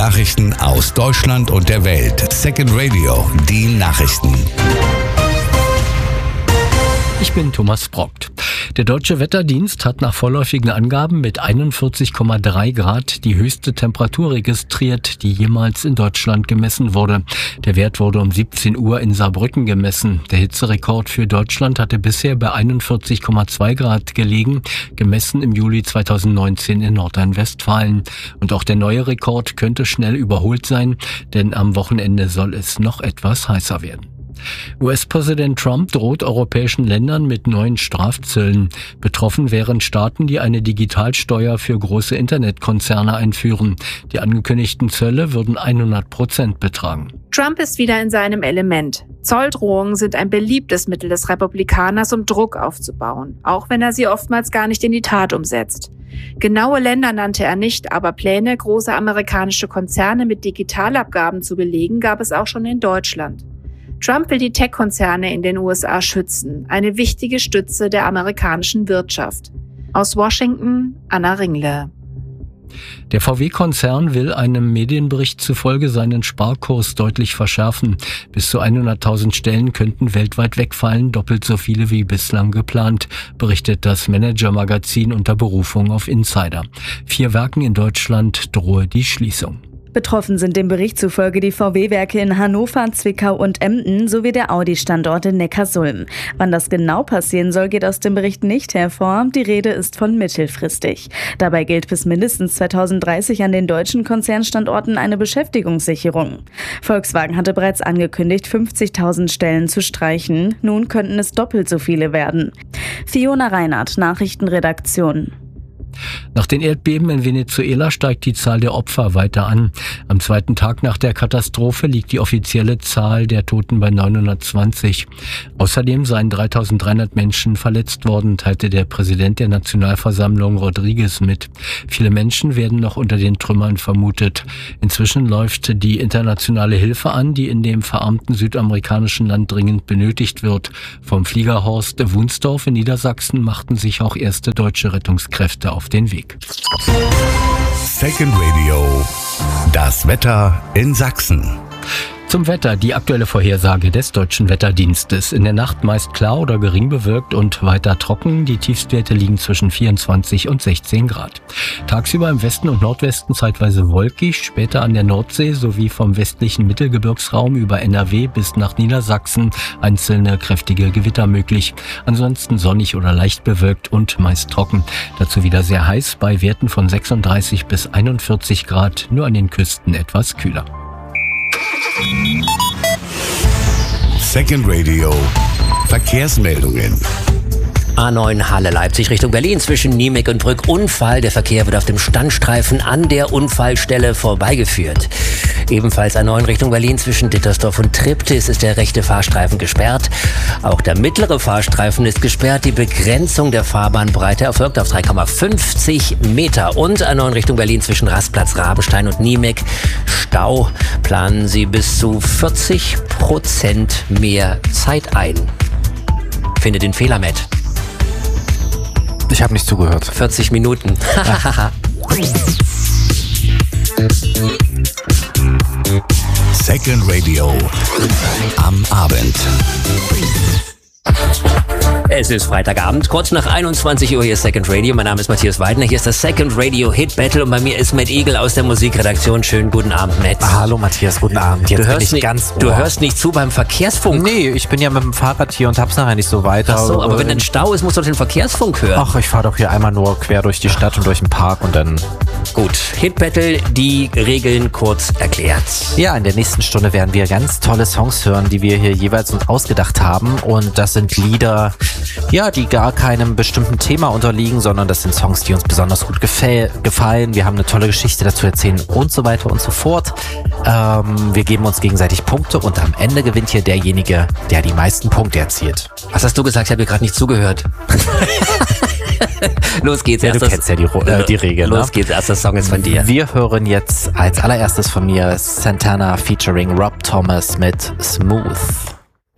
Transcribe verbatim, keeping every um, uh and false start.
Nachrichten aus Deutschland und der Welt. Second Radio, die Nachrichten. Ich bin Thomas Brockt. Der Deutsche Wetterdienst hat nach vorläufigen Angaben mit einundvierzig Komma drei Grad die höchste Temperatur registriert, die jemals in Deutschland gemessen wurde. Der Wert wurde um siebzehn Uhr in Saarbrücken gemessen. Der Hitzerekord für Deutschland hatte bisher bei einundvierzig Komma zwei Grad gelegen, gemessen im Juli zweitausendneunzehn in Nordrhein-Westfalen. Und auch der neue Rekord könnte schnell überholt sein, denn am Wochenende soll es noch etwas heißer werden. U S-Präsident Trump droht europäischen Ländern mit neuen Strafzöllen. Betroffen wären Staaten, die eine Digitalsteuer für große Internetkonzerne einführen. Die angekündigten Zölle würden hundert Prozent betragen. Trump ist wieder in seinem Element. Zolldrohungen sind ein beliebtes Mittel des Republikaners, um Druck aufzubauen, auch wenn er sie oftmals gar nicht in die Tat umsetzt. Genaue Länder nannte er nicht, aber Pläne, große amerikanische Konzerne mit Digitalabgaben zu belegen, gab es auch schon in Deutschland. Trump will die Tech-Konzerne in den U S A schützen, eine wichtige Stütze der amerikanischen Wirtschaft. Aus Washington, Anna Ringle. Der V W-Konzern will einem Medienbericht zufolge seinen Sparkurs deutlich verschärfen. Bis zu hunderttausend Stellen könnten weltweit wegfallen, doppelt so viele wie bislang geplant, berichtet das Manager-Magazin unter Berufung auf Insider. Vier Werken in Deutschland drohe die Schließung. Betroffen sind dem Bericht zufolge die V W-Werke in Hannover, Zwickau und Emden sowie der Audi-Standort in Neckarsulm. Wann das genau passieren soll, geht aus dem Bericht nicht hervor. Die Rede ist von mittelfristig. Dabei gilt bis mindestens zweitausenddreißig an den deutschen Konzernstandorten eine Beschäftigungssicherung. Volkswagen hatte bereits angekündigt, fünfzigtausend Stellen zu streichen. Nun könnten es doppelt so viele werden. Fiona Reinhardt, Nachrichtenredaktion. Nach den Erdbeben in Venezuela steigt die Zahl der Opfer weiter an. Am zweiten Tag nach der Katastrophe liegt die offizielle Zahl der Toten bei neunhundertzwanzig. Außerdem seien dreitausenddreihundert Menschen verletzt worden, teilte der Präsident der Nationalversammlung Rodriguez mit. Viele Menschen werden noch unter den Trümmern vermutet. Inzwischen läuft die internationale Hilfe an, die in dem verarmten südamerikanischen Land dringend benötigt wird. Vom Flieger Horst Wunsdorf in Niedersachsen machten sich auch erste deutsche Rettungskräfte auf den Weg. Second Radio, das Wetter in Sachsen. Zum Wetter, die aktuelle Vorhersage des Deutschen Wetterdienstes. In der Nacht meist klar oder gering bewölkt und weiter trocken. Die Tiefstwerte liegen zwischen vierundzwanzig und sechzehn Grad. Tagsüber im Westen und Nordwesten zeitweise wolkig, später an der Nordsee sowie vom westlichen Mittelgebirgsraum über N R W bis nach Niedersachsen einzelne kräftige Gewitter möglich. Ansonsten sonnig oder leicht bewölkt und meist trocken. Dazu wieder sehr heiß bei Werten von sechsunddreißig bis einundvierzig Grad, nur an den Küsten etwas kühler. Second Radio, Verkehrsmeldungen. A neun Halle-Leipzig Richtung Berlin zwischen Niemek und Brück. Unfall. Der Verkehr wird auf dem Standstreifen an der Unfallstelle vorbeigeführt. Ebenfalls A neun Richtung Berlin zwischen Dittersdorf und Triptis ist der rechte Fahrstreifen gesperrt. Auch der mittlere Fahrstreifen ist gesperrt. Die Begrenzung der Fahrbahnbreite erfolgt auf drei Komma fünfzig Meter. Und A neun Richtung Berlin zwischen Rastplatz Rabenstein und Niemek. Stau. Planen Sie bis zu vierzig Prozent mehr Zeit ein. Finde den Fehler, Matt. Ich habe nicht zugehört. vierzig Minuten. Second Radio am Abend. Es ist Freitagabend, kurz nach einundzwanzig Uhr hier ist Second Radio. Mein Name ist Matthias Weidner. Hier ist das Second Radio Hit Battle und bei mir ist Matt Eagle aus der Musikredaktion. Schönen guten Abend, Matt. Hallo Matthias, guten Abend. Jetzt du, hörst bin ich nicht, ganz du hörst nicht zu beim Verkehrsfunk. Nee, ich bin ja mit dem Fahrrad hier und hab's nachher nicht so weiter. Ach so, aber wenn ein Stau ist, musst du den Verkehrsfunk hören. Ach, ich fahre doch hier einmal nur quer durch die Stadt und durch den Park und dann... Gut, Hit Battle, die Regeln kurz erklärt. Ja, in der nächsten Stunde werden wir ganz tolle Songs hören, die wir hier jeweils uns ausgedacht haben. Und das sind Lieder, ja, die gar keinem bestimmten Thema unterliegen, sondern das sind Songs, die uns besonders gut gefäll- gefallen. Wir haben eine tolle Geschichte dazu erzählen und so weiter und so fort. Ähm, wir geben uns gegenseitig Punkte und am Ende gewinnt hier derjenige, der die meisten Punkte erzielt. Was hast du gesagt? Ich habe dir gerade nicht zugehört. Los geht's. Ja, du erstes, kennst ja die, äh, die Regeln. Los ne? geht's, erster Song ist von dir. Wir hören jetzt als allererstes von mir Santana featuring Rob Thomas mit Smooth.